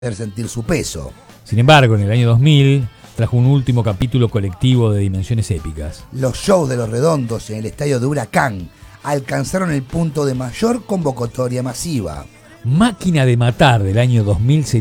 sentir su peso. Sin embargo, en el año 2000 trajo un último capítulo colectivo de dimensiones épicas. Los shows de Los Redondos en el estadio de Huracán alcanzaron el punto de mayor convocatoria masiva. Máquina de Matar del año 2000